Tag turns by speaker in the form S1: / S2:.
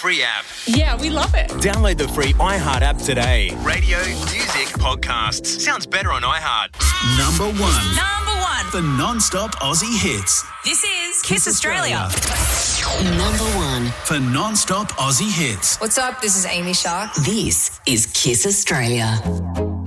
S1: free app.
S2: Yeah, we love it.
S1: Download the free iHeart app today. Radio, music, podcasts. Sounds better on iHeart.
S3: Number one.
S4: Number one.
S3: For non-stop Aussie hits.
S4: This is Kiss Australia.
S5: Number one.
S3: For non-stop Aussie hits.
S6: What's up? This is Amy Shark.
S5: This is Kiss Australia.